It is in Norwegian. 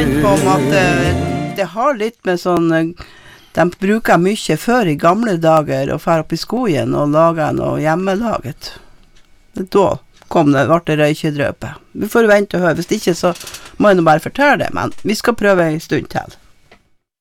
tenkt på om at det har litt med sånn, de bruker mye før i gamle dager å fære opp i skogen og lage noe hjemmelaget. Da kom det, ble det røykedrøpe. Vi får vente og høre, hvis ikke så må jeg nå bare fortelle det, men vi skal prøve en stund til.